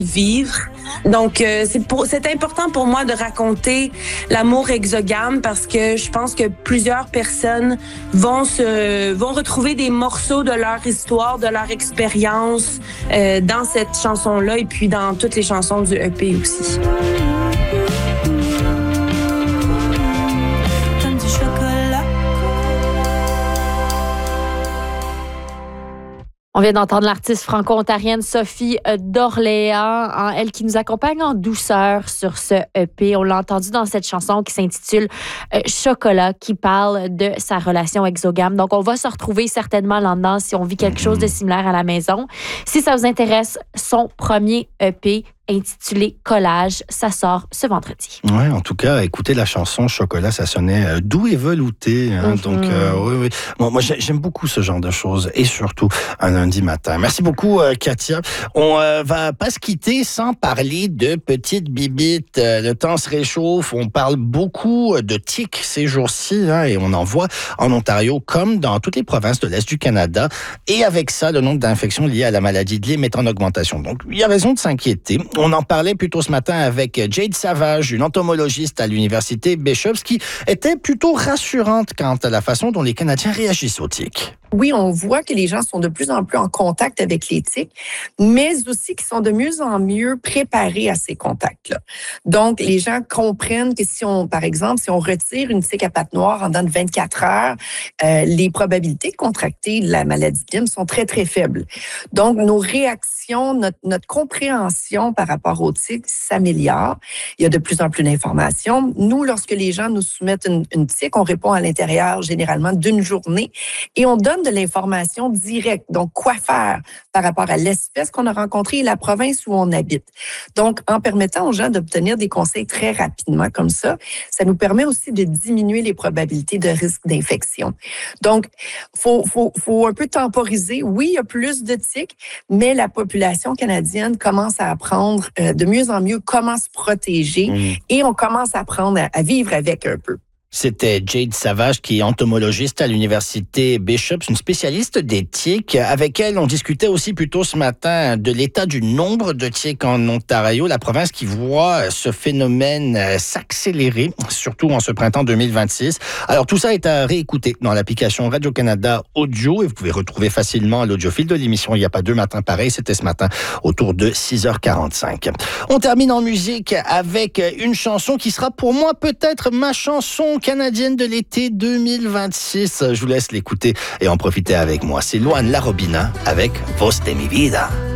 vivre. Donc, c'est important pour moi de raconter l'amour exogame parce que je pense que plusieurs personnes vont retrouver des morceaux de leur histoire, de leur expérience dans cette chanson-là et puis dans toutes les chansons du EP aussi. On vient d'entendre l'artiste franco-ontarienne Sophie d'Orléans, elle qui nous accompagne en douceur sur ce EP. On l'a entendu dans cette chanson qui s'intitule Chocolat, qui parle de sa relation exogame. Donc, on va se retrouver certainement là-dedans si on vit quelque chose de similaire à la maison. Si ça vous intéresse, son premier EP intitulé Collage, ça sort ce vendredi. Ouais, en tout cas, écoutez la chanson Chocolat, ça sonnait doux et velouté. Hein, Donc, oui. Moi, j'aime beaucoup ce genre de choses et surtout un lundi matin. Merci beaucoup, Katia. On va pas se quitter sans parler de petites bibites. Le temps se réchauffe, on parle beaucoup de tiques ces jours-ci hein, et on en voit en Ontario comme dans toutes les provinces de l'Est du Canada. Et avec ça, le nombre d'infections liées à la maladie de Lyme est en augmentation. Donc, il y a raison de s'inquiéter. On en parlait plus tôt ce matin avec Jade Savage, une entomologiste à l'université Bishops, qui était plutôt rassurante quant à la façon dont les Canadiens réagissent aux tiques. Oui, on voit que les gens sont de plus en plus en contact avec les tiques, mais aussi qu'ils sont de mieux en mieux préparés à ces contacts-là. Donc, les gens comprennent que par exemple, si on retire une tique à pattes noires en dedans de 24 heures, les probabilités de contracter la maladie de Lyme sont très, très faibles. Donc, nos réactions, notre compréhension par rapport aux tiques s'améliore. Il y a de plus en plus d'informations. Nous, lorsque les gens nous soumettent une tique, on répond à l'intérieur généralement d'une journée et on donne de l'information directe. Donc, quoi faire par rapport à l'espèce qu'on a rencontrée et la province où on habite. Donc, en permettant aux gens d'obtenir des conseils très rapidement comme ça nous permet aussi de diminuer les probabilités de risque d'infection. Donc, faut un peu temporiser. Oui, il y a plus de tiques, mais la population canadienne commence à apprendre de mieux en mieux comment se protéger et on commence à apprendre à vivre avec un peu. C'était Jade Savage, qui est entomologiste à l'université Bishops, une spécialiste des tiques. Avec elle, on discutait aussi plus tôt ce matin de l'état du nombre de tiques en Ontario, la province qui voit ce phénomène s'accélérer, surtout en ce printemps 2026. Alors, tout ça est à réécouter dans l'application Radio-Canada Audio et vous pouvez retrouver facilement l'audiophile de l'émission. Il n'y a pas deux matins pareils, c'était ce matin autour de 6h45. On termine en musique avec une chanson qui sera pour moi peut-être ma chanson canadienne de l'été 2026. Je vous laisse l'écouter et en profiter avec moi. C'est Luan La Robina avec Vos de mi vida.